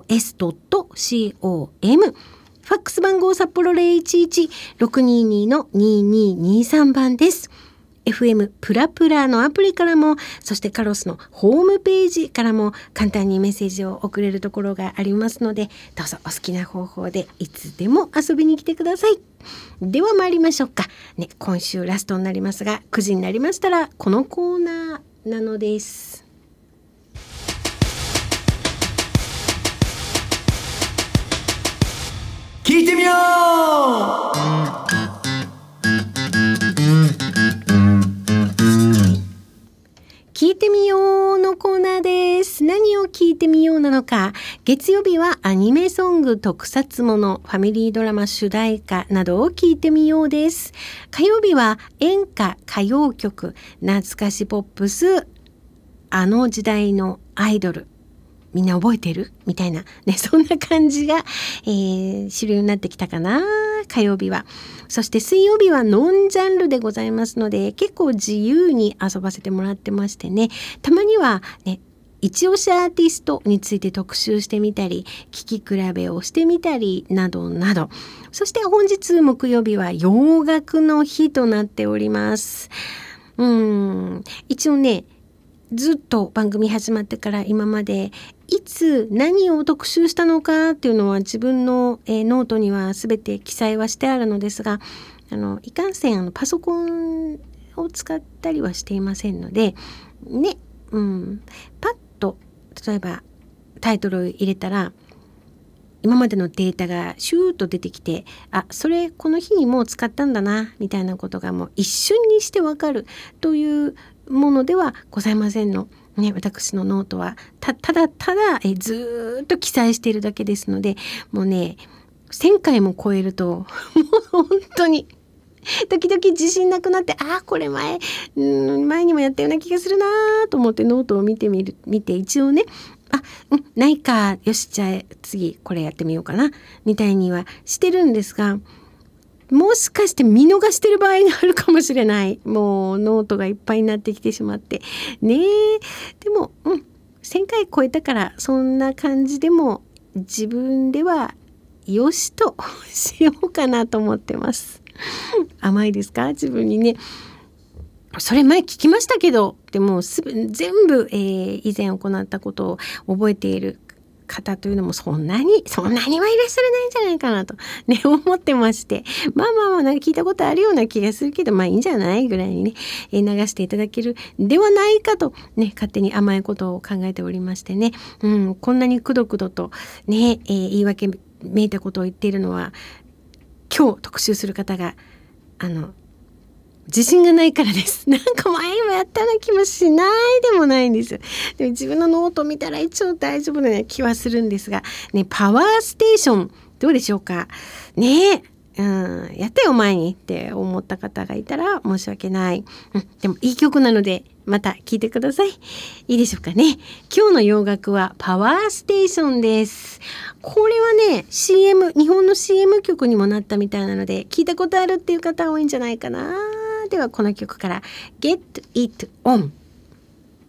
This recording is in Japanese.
fm.s.com。ファックス番号札幌011-622-2223番です。FM プラプラのアプリからも、そしてカロスのホームページからも簡単にメッセージを送れるところがありますので、どうぞお好きな方法でいつでも遊びに来てください。では参りましょうか、ね、今週ラストになりますが、9時になりましたらこのコーナーなのです。 聞いてみよう。 聞いてみようのコーナーです。何を聞いてみようなのか。月曜日はアニメソング、特撮もの、ファミリードラマ主題歌などを聞いてみようです。火曜日は演歌、歌謡曲、懐かしポップス、あの時代のアイドル、みんな覚えてるみたいなね、そんな感じが、主流になってきたかな、火曜日は。そして水曜日はノンジャンルでございますので、結構自由に遊ばせてもらってましてね、たまにはね、一押しアーティストについて特集してみたり、聞き比べをしてみたりなどなど。そして本日木曜日は洋楽の日となっております。一応ね、ずっと番組始まってから今までいつ何を特集したのかっていうのは自分の、ノートには全て記載はしてあるのですが、いかんせんパソコンを使ったりはしていませんのでね、パッと例えばタイトルを入れたら今までのデータがシューッと出てきて、それこの日にもう使ったんだなみたいなことがもう一瞬にしてわかるというものではございませんの。ね、私のノートはただずーっと記載しているだけですので、もうね、1000回も超えるともう本当に時々自信なくなって、これ前にもやったような気がするなと思ってノートを見て一応ね、ないか、よし、じゃあ次これやってみようかなみたいにはしてるんですが、もしかして見逃してる場合があるかもしれない。もうノートがいっぱいになってきてしまってね。でも1000回超えたからそんな感じでも自分ではよしとしようかなと思ってます。甘いですか、自分にね。それ前聞きましたけど、でも全部、以前行ったことを覚えている方というのもそんなにはいらっしゃらないんじゃないかなとね思ってまして、なんか聞いたことあるような気がするけど、いいんじゃないぐらいにね、流していただけるではないかとね、勝手に甘いことを考えておりましてね、こんなにくどくどとね、言い訳めいたことを言っているのは、今日特集する方が自信がないからです。なんか前にもやったような気もしないでもないんです。でも自分のノート見たら一応大丈夫なような気はするんですが、ね、パワーステーションどうでしょうかね。やったよ前にって思った方がいたら申し訳ない。でもいい曲なのでまた聴いてください。いいでしょうかね。今日の洋楽はパワーステーションです。これはね、日本の CM 曲にもなったみたいなので、聞いたことあるっていう方多いんじゃないかな。ではこの曲から Get It On。